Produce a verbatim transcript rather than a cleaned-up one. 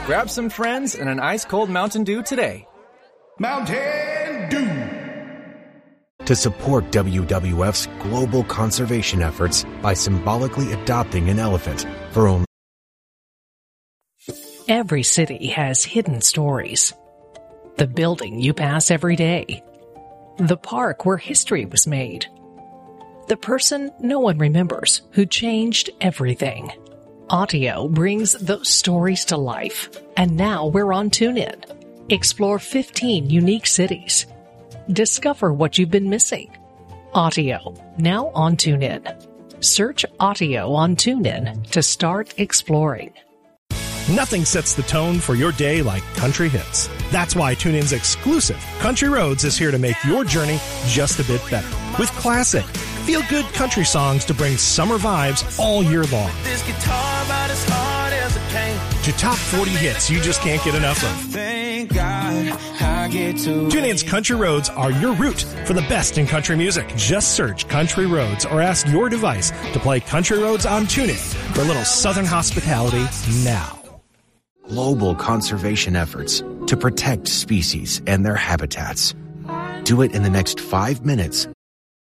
Grab some friends and an ice-cold Mountain Dew today. Mountain Dew. To support W W F's global conservation efforts by symbolically adopting an elephant for only... Every city has hidden stories. The building you pass every day. The park where history was made. The person no one remembers who changed everything. Audio brings those stories to life. And now we're on TuneIn. Explore fifteen unique cities. Discover what you've been missing. Audio, now on TuneIn. Search Audio on TuneIn to start exploring. Nothing sets the tone for your day like country hits. That's why TuneIn's exclusive Country Roads is here to make your journey just a bit better. With classic, feel-good country songs to bring summer vibes all year long. This guitar about as hard as it came. To top forty hits you just can't get enough of. Thank God I get to. TuneIn's Country Roads are your route for the best in country music. Just search Country Roads or ask your device to play Country Roads on TuneIn for a little southern hospitality now. Global conservation efforts to protect species and their habitats. Do it in the next five minutes